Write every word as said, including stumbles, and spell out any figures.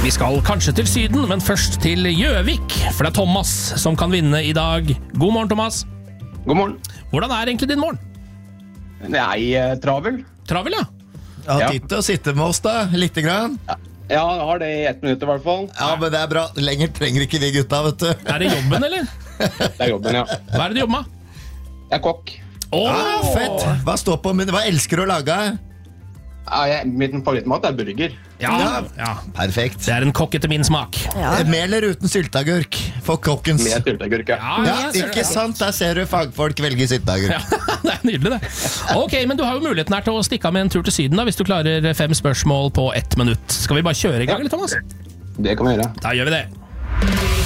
Vi skal kanskje til Syden, men først til Gjøvik, for det er Thomas som kan vinne i dag. God morgen, Thomas. God morgen. Hvordan er egentlig din morgen? Nei, travel. Travel, ja. Ja, Ja. titt å sitte med oss da, litt grann. Ja, jeg har det i ett minutt i hvert fall. Ja, men det er bra. Lenger trenger ikke vi gutta, vet du. Er det jobben, eller? Det er jobben, ja. Hva er det du jobber med? Jeg er kokk. Åh, Ah, fett. Hva står på min? Hva elsker du å lage? Ja, jeg, min favorittmat er burger. Ja, ja. Perfekt. Det er en kokk etter min smak. Ja. Med eller uten sylteagurk? For kokkens. Med sylteagurk, ja. Ja, jeg ser ikke det. sant? Der ser du fagfolk velge sylteagurk. Ja, det er nydelig det. Ok, men du har jo muligheten her til å stikke av med en tur til Syden da, hvis du klarer fem spørsmål på ett minutt. Skal vi bare kjøre i gang, eller Thomas? Det kan vi gjøre. Da gjør vi det.